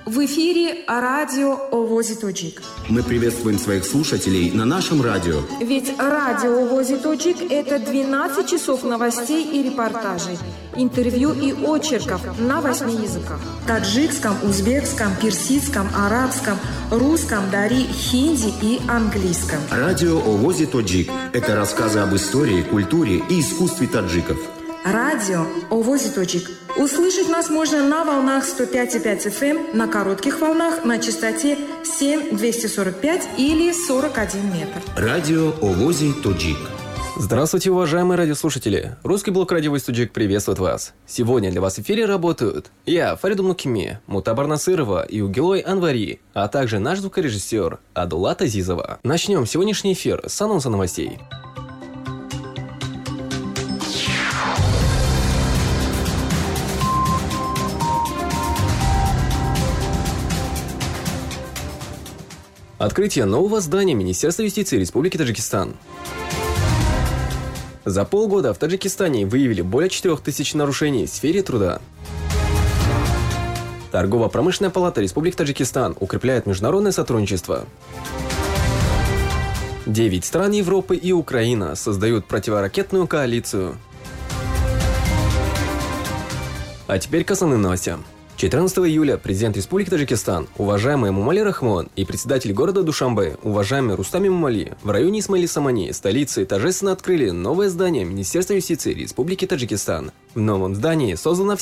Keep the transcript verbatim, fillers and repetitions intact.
В эфире радио Овози Тоджик. Мы приветствуем своих слушателей на нашем радио. Ведь радио Овози Тоджик – это двенадцать часов новостей и репортажей, интервью и очерков на восьми языках. Таджикском, узбекском, персидском, арабском, русском, дари, хинди и английском. Радио Овози Тоджик – это рассказы об истории, культуре и искусстве таджиков. Радио Овози Тоджик. Услышать нас можно на волнах сто пять и пять эф эм, на коротких волнах на частоте семь двести сорок пять или сорок один метр. Радио Овози Тоджик. Здравствуйте, уважаемые радиослушатели! Русский блок радио Овози Тоджик приветствует вас. Сегодня для вас в эфире работают я, Фарид Мукими, Мутабар Насырова и Угилой Анвари, а также наш звукорежиссер Адулат Азизова. Начнем сегодняшний эфир с анонса новостей. Открытие нового здания Министерства юстиции Республики Таджикистан. За полгода в Таджикистане выявили более четырех тысяч нарушений в сфере труда. Торгово-промышленная палата Республики Таджикистан укрепляет международное сотрудничество. Девять стран Европы и Украина создают противоракетную коалицию. А теперь к основным новостям. четырнадцатого июля президент Республики Таджикистан, уважаемый Эмомали Рахмон, и председатель города Душанбе, уважаемый Рустам Эмомали, в районе Исмаили-Самани, столицы, торжественно открыли новое здание Министерства юстиции Республики Таджикистан. В новом здании создана